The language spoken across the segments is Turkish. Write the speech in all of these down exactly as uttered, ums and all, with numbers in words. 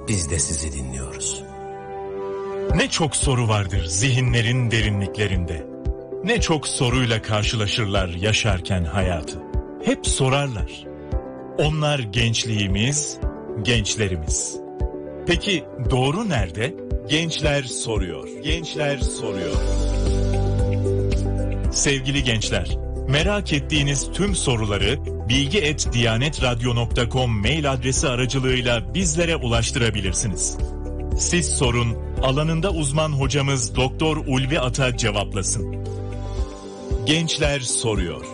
biz de sizi dinliyoruz. Ne çok soru vardır zihinlerin derinliklerinde. Ne çok soruyla karşılaşırlar yaşarken hayatı. Hep sorarlar. Onlar gençliğimiz, gençlerimiz. Peki doğru nerede? Gençler soruyor. Gençler soruyor. Sevgili gençler, merak ettiğiniz tüm soruları bilgi et diyanet radyo nokta com mail adresi aracılığıyla bizlere ulaştırabilirsiniz. Siz sorun, alanında uzman hocamız Doktor Ulvi Ata cevaplasın. Gençler soruyor.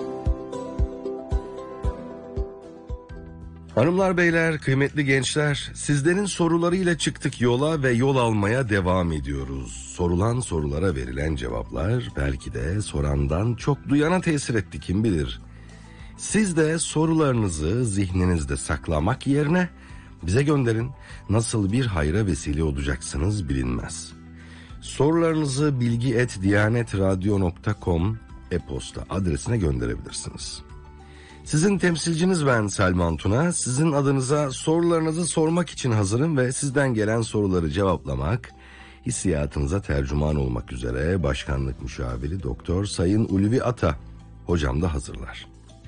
Hanımlar beyler, kıymetli gençler, sizlerin sorularıyla çıktık yola ve yol almaya devam ediyoruz. Sorulan sorulara verilen cevaplar belki de sorandan çok duyana tesir etti, kim bilir. Siz de sorularınızı zihninizde saklamak yerine bize gönderin. Nasıl bir hayra vesile olacaksınız bilinmez. Sorularınızı bilgi et diyanet radyo nokta com e-posta adresine gönderebilirsiniz. Sizin temsilciniz ben Selman Tuna. Sizin adınıza sorularınızı sormak için hazırım ve sizden gelen soruları cevaplamak, hissiyatınıza tercüman olmak üzere Başkanlık Müşaviri Doktor Sayın Ulvi Ata hocam da hazırlar.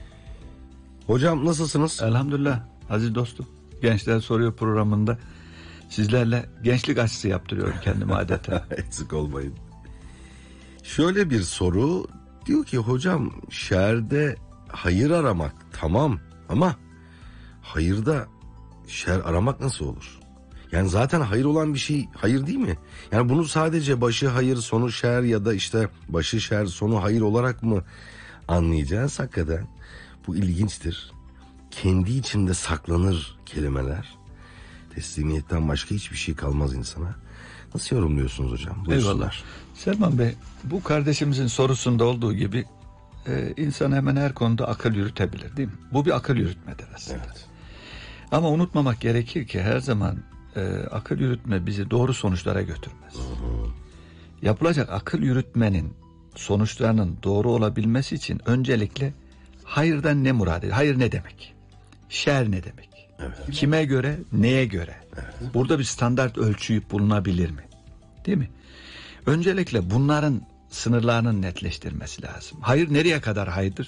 Hocam nasılsınız? Elhamdülillah aziz dostum. Gençler Soruyor programında sizlerle gençlik aşısı yaptırıyorum kendime adeta. Eksik olmayın. Şöyle bir soru diyor ki hocam, şerde hayır aramak tamam ama hayırda şer aramak nasıl olur? Yani zaten hayır olan bir şey hayır değil mi? Yani bunu sadece başı hayır sonu şer ya da işte başı şer sonu hayır olarak mı anlayacağız? Hakikaten bu ilginçtir. Kendi içinde saklanır kelimeler. Teslimiyetten başka hiçbir şey kalmaz insana. Nasıl yorumluyorsunuz hocam? Buyursunlar. Eyvallah. Selman Bey, bu kardeşimizin sorusunda olduğu gibi e, insan hemen her konuda akıl yürütebilir değil mi? Bu bir akıl yürütmedir aslında. Evet. Ama unutmamak gerekir ki her zaman e, akıl yürütme bizi doğru sonuçlara götürmez. Hı hı. Yapılacak akıl yürütmenin sonuçlarının doğru olabilmesi için öncelikle hayırdan ne murad edilir? Hayır ne demek? Şer ne demek? Evet. Kime göre, neye göre? Evet. Burada bir standart ölçüyü bulunabilir mi? Değil mi? Öncelikle bunların sınırlarının netleştirmesi lazım. Hayır nereye kadar hayırdır?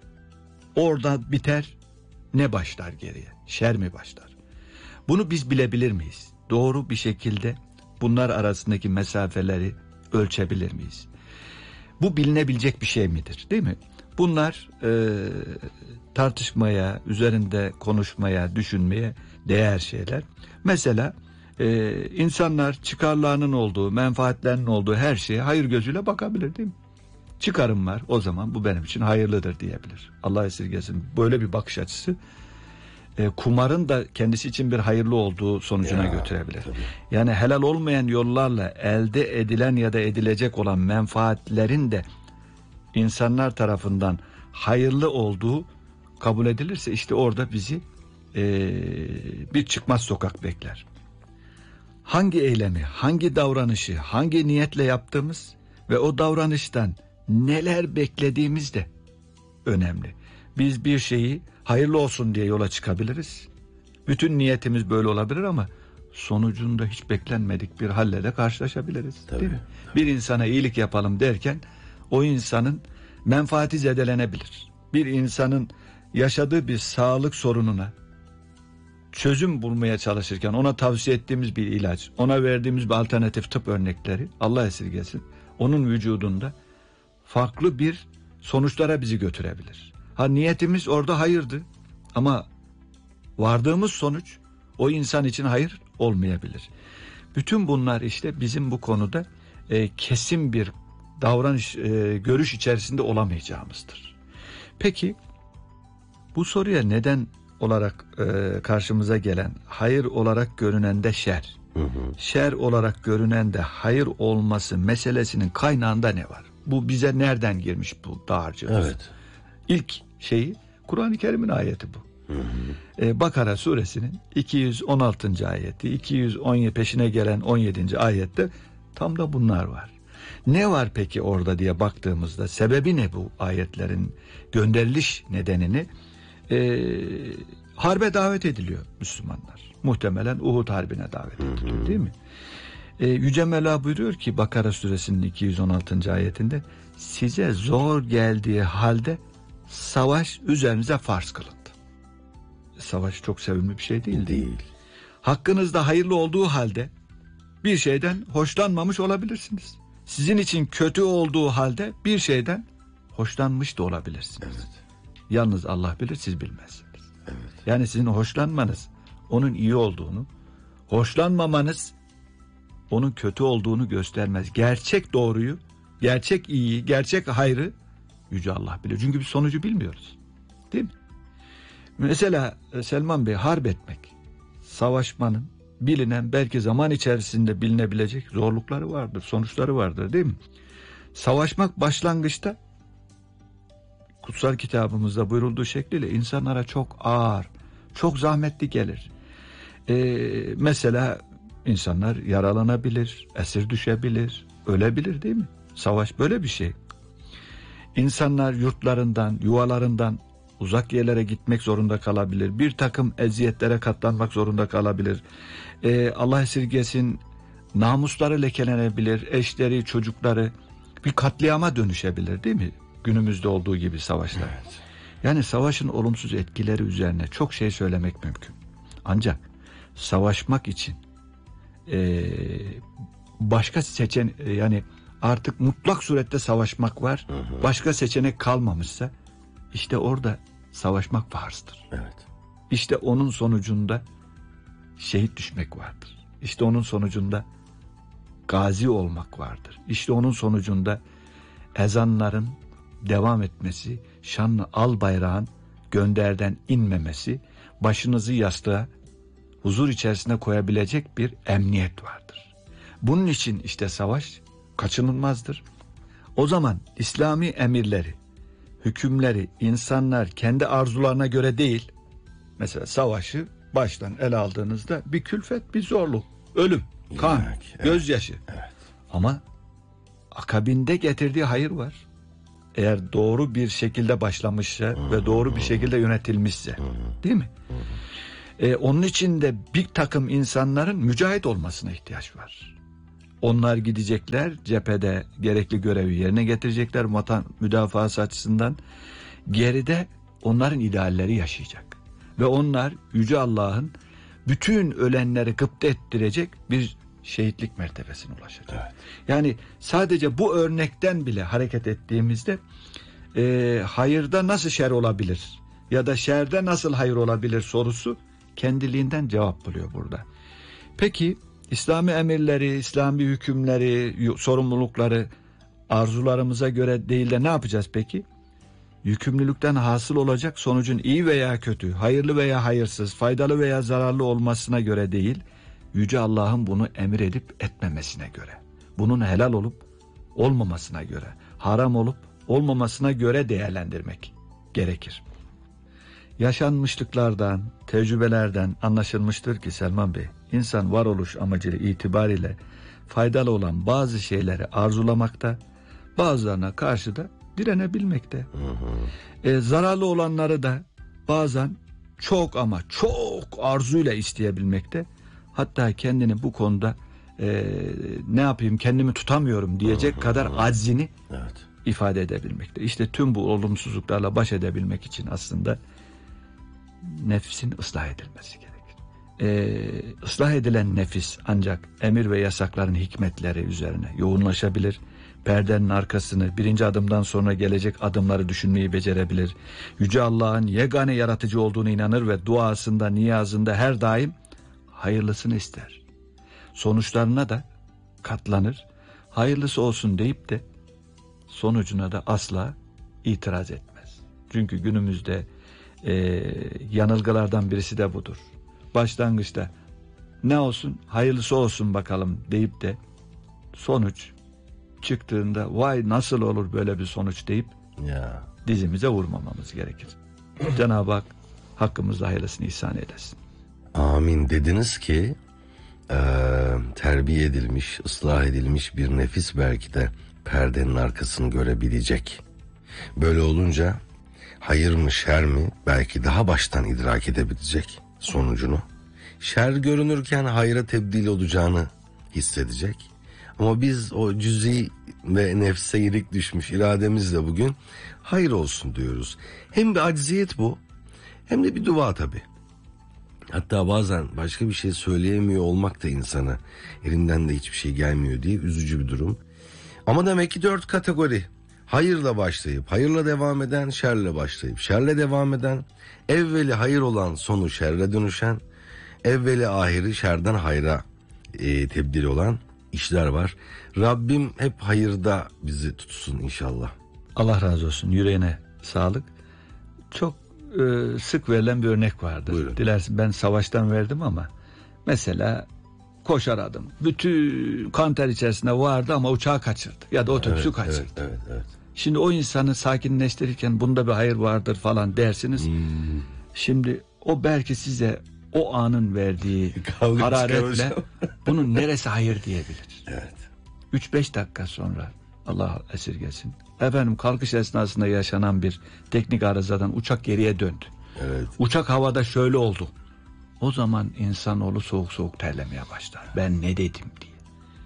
Orada biter, ne başlar geriye? Şer mi başlar? Bunu biz bilebilir miyiz? Doğru bir şekilde bunlar arasındaki mesafeleri ölçebilir miyiz? Bu bilinebilecek bir şey midir? Değil mi? Bunlar e, tartışmaya, üzerinde konuşmaya, düşünmeye değer şeyler. Mesela e, insanlar çıkarlarının olduğu, menfaatlerinin olduğu her şeye hayır gözüyle bakabilir değil mi? Çıkarım var, o zaman bu benim için hayırlıdır diyebilir. Allah esirgesin, böyle bir bakış açısı e, kumarın da kendisi için bir hayırlı olduğu sonucuna ya, götürebilir. Tabii. Yani helal olmayan yollarla elde edilen ya da edilecek olan menfaatlerin de insanlar tarafından hayırlı olduğu kabul edilirse işte orada bizi e, bir çıkmaz sokak bekler. Hangi eylemi, hangi davranışı, hangi niyetle yaptığımız ve o davranıştan neler beklediğimiz de önemli. Biz bir şeyi hayırlı olsun diye yola çıkabiliriz. Bütün niyetimiz böyle olabilir ama sonucunda hiç beklenmedik bir halle de karşılaşabiliriz. Tabii, değil mi? Tabii. Bir insana iyilik yapalım derken o insanın menfaati zedelenebilir. Bir insanın yaşadığı bir sağlık sorununa çözüm bulmaya çalışırken ona tavsiye ettiğimiz bir ilaç, ona verdiğimiz bir alternatif tıp örnekleri, Allah esirgesin, onun vücudunda farklı bir sonuçlara bizi götürebilir. Ha, niyetimiz orada hayırdı ama vardığımız sonuç o insan için hayır olmayabilir. Bütün bunlar işte bizim bu konuda e, kesin bir davranış, e, görüş içerisinde olamayacağımızdır. Peki bu soruya neden olarak e, karşımıza gelen hayır olarak görünen de şer, hı hı. şer olarak görünen de hayır olması meselesinin kaynağında ne var? Bu bize nereden girmiş bu dağarcığımız? Evet. İlk şeyi Kur'an-ı Kerim'in ayeti bu. Hı hı. E, Bakara suresinin iki yüz on altıncı ayeti, iki yüz on peşine gelen on yedinci ayette tam da bunlar var. Ne var peki orada diye baktığımızda sebebi ne bu ayetlerin gönderiliş nedenini e, harbe davet ediliyor Müslümanlar. Muhtemelen Uhud Harbi'ne davet ediliyor, değil mi? Ee, Yüce Mevla buyuruyor ki Bakara suresinin iki yüz on altıncı ayetinde, size zor geldiği halde savaş üzerinize farz kılındı. Savaş çok sevimli bir şey değil, değil. Değil. Hakkınızda hayırlı olduğu halde bir şeyden hoşlanmamış olabilirsiniz. Sizin için kötü olduğu halde bir şeyden hoşlanmış da olabilirsiniz. Evet. Yalnız Allah bilir, siz bilmezsiniz. Evet. Yani sizin hoşlanmanız onun iyi olduğunu, hoşlanmamanız onun kötü olduğunu göstermez. Gerçek doğruyu, gerçek iyiyi, gerçek hayrı Yüce Allah bilir. Çünkü biz sonucu bilmiyoruz. Değil mi? Mesela Selman Bey, harp etmek, savaşmanın bilinen, belki zaman içerisinde bilinebilecek zorlukları vardır, sonuçları vardır, değil mi? Savaşmak başlangıçta kutsal kitabımızda buyurulduğu şekliyle insanlara çok ağır, çok zahmetli gelir. Ee, mesela insanlar yaralanabilir, esir düşebilir, ölebilir, değil mi? Savaş böyle bir şey. İnsanlar yurtlarından, yuvalarından uzak yerlere gitmek zorunda kalabilir. Bir takım eziyetlere katlanmak zorunda kalabilir. Ee, Allah esirgesin, namusları lekelenebilir, eşleri, çocukları bir katliama dönüşebilir, değil mi? Günümüzde olduğu gibi savaşlar. Evet. Yani savaşın olumsuz etkileri üzerine çok şey söylemek mümkün. Ancak savaşmak için e, başka seçen yani artık mutlak surette savaşmak var. Hı hı. Başka seçenek kalmamışsa işte orada savaşmak farzdır. Evet. İşte onun sonucunda şehit düşmek vardır. İşte onun sonucunda gazi olmak vardır. İşte onun sonucunda ezanların devam etmesi, şanlı al bayrağın gönderden inmemesi, başınızı yastığa huzur içerisine koyabilecek bir emniyet vardır. Bunun için işte savaş kaçınılmazdır. O zaman İslami emirleri, hükümleri insanlar kendi arzularına göre değil, mesela savaşı baştan ele aldığınızda bir külfet, bir zorluk, ölüm, kan, evet, evet, gözyaşı. Evet. Ama akabinde getirdiği hayır var. Eğer doğru bir şekilde başlamışsa hı, ve doğru bir şekilde yönetilmişse, hı, değil mi? Hı. Ee, onun için de bir takım insanların mücahit olmasına ihtiyaç var. Onlar gidecekler, cephede gerekli görevi yerine getirecekler vatan müdafası açısından. Geride onların idealleri yaşayacak. Ve onlar Yüce Allah'ın bütün ölenleri gıpta ettirecek bir şehitlik mertebesine ulaşacak. Evet. Yani sadece bu örnekten bile hareket ettiğimizde e, hayırda nasıl şer olabilir ya da şerde nasıl hayır olabilir sorusu kendiliğinden cevap buluyor burada. Peki İslami emirleri, İslami hükümleri, sorumlulukları arzularımıza göre değil de ne yapacağız peki? Yükümlülükten hasıl olacak sonucun iyi veya kötü, hayırlı veya hayırsız, faydalı veya zararlı olmasına göre değil, Yüce Allah'ın bunu emir edip etmemesine göre, bunun helal olup olmamasına göre, haram olup olmamasına göre değerlendirmek gerekir. Yaşanmışlıklardan, tecrübelerden anlaşılmıştır ki Selman Bey, insan varoluş amacıyla itibariyle faydalı olan bazı şeyleri arzulamakta, bazılarına karşı da direnebilmekte. Hı hı. E, zararlı olanları da bazen çok ama çok arzuyla isteyebilmekte. Hatta kendini bu konuda e, ne yapayım kendimi tutamıyorum diyecek hı hı. kadar aczini evet. ifade edebilmekte. İşte tüm bu olumsuzluklarla baş edebilmek için aslında nefsin ıslah edilmesi gerekir. Ee, ıslah edilen nefis ancak emir ve yasakların hikmetleri üzerine yoğunlaşabilir. Perdenin arkasını birinci adımdan sonra gelecek adımları düşünmeyi becerebilir. Yüce Allah'ın yegane yaratıcı olduğunu inanır ve duasında, niyazında her daim hayırlısını ister. Sonuçlarına da katlanır. Hayırlısı olsun deyip de sonucuna da asla itiraz etmez. Çünkü günümüzde e, yanılgılardan birisi de budur. Başlangıçta ne olsun hayırlısı olsun bakalım deyip de sonuç çıktığında vay nasıl olur böyle bir sonuç deyip ya. dizimize vurmamamız gerekir. Cenab-ı Hak hakkımızda hayırlısını ihsan eylesin. Amin. Dediniz ki e, terbiye edilmiş, ıslah edilmiş bir nefis belki de perdenin arkasını görebilecek. Böyle olunca Hayır mı şer mi belki daha baştan idrak edebilecek sonucunu. Şer görünürken hayra tebdil olacağını hissedecek. Ama biz o cüz'i ve nefse yenik düşmüş irademizle bugün hayır olsun diyoruz. Hem bir acziyet bu, hem de bir dua tabii. Hatta bazen başka bir şey söyleyemiyor olmak da insana elinden de hiçbir şey gelmiyor diye üzücü bir durum. Ama demek ki dört kategori. Hayırla başlayıp hayırla devam eden, şerle başlayıp şerle devam eden, evveli hayır olan sonu şerre dönüşen, evveli ahiri şerden hayra e, tebdil olan işler var. Rabbim hep hayırda bizi tutsun inşallah. Allah razı olsun, yüreğine sağlık. Çok e, sık verilen bir örnek vardır. Buyurun. Dilersin ben savaştan verdim ama mesela koşar adım. Bütün kanter içerisinde vardı ama uçağı kaçırdı ya da otobüsü Evet, kaçırdı. evet, evet, evet. Şimdi o insanı sakinleştirirken bunda bir hayır vardır falan dersiniz. Hmm. Şimdi o belki size o anın verdiği Kavga hararetle çıkaracağım. bunun neresi hayır diyebilir. Evet. üç beş dakika sonra Allah esirgesin. Efendim kalkış esnasında yaşanan bir teknik arızadan uçak geriye döndü. Evet. Uçak havada şöyle oldu. O zaman insanoğlu soğuk soğuk terlemeye başlar. Ben ne dedim diye.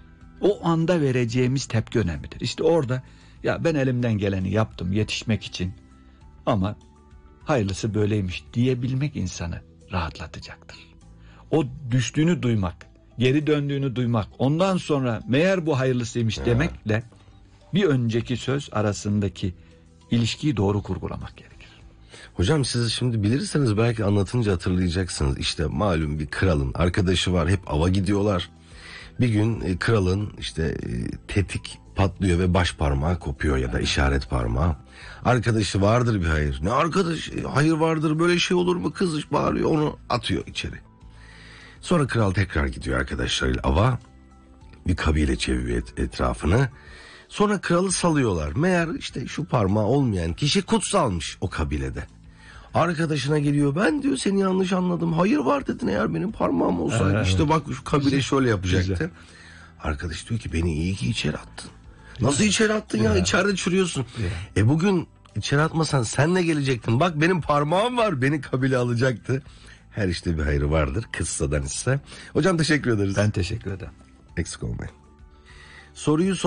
O anda vereceğimiz tepki önemlidir. İşte orada ya ben elimden geleni yaptım yetişmek için ama hayırlısı böyleymiş diyebilmek insanı rahatlatacaktır. O düştüğünü duymak, geri döndüğünü duymak, ondan sonra meğer bu hayırlısıymış demekle bir önceki söz arasındaki ilişkiyi doğru kurgulamak gerekir. Hocam siz şimdi bilirseniz belki anlatınca hatırlayacaksınız. İşte malum bir kralın arkadaşı var, hep ava gidiyorlar. Bir gün e, kralın işte e, tetik patlıyor ve baş parmağı kopuyor ya da işaret parmağı. Arkadaşı vardır bir hayır. Ne arkadaş? E, hayır vardır, böyle şey olur mu? Kız bağırıyor, onu atıyor içeri. Sonra kral tekrar gidiyor arkadaşlarıyla ava. Bir kabile çeviriyor et, etrafını. Sonra kralı salıyorlar. Meğer işte şu parmağı olmayan kişi kutsalmış o kabilede. Arkadaşına geliyor, ben diyor seni yanlış anladım. Hayır var dedin, eğer benim parmağım olsaydı Evet. işte bak şu kabile Güzel. şöyle yapacaktı. Güzel. Arkadaş diyor ki beni iyi ki içeri attın. Nasıl içeri attın ya? ya? İçeride çürüyorsun. Ya. E bugün içeri atmasan sen ne gelecektin? Bak benim parmağım var, beni kabile alacaktı. Her işte bir hayrı vardır kıssadan ise. Hocam teşekkür ederiz. Ben teşekkür ederim. Eksik olmayın. Soruyu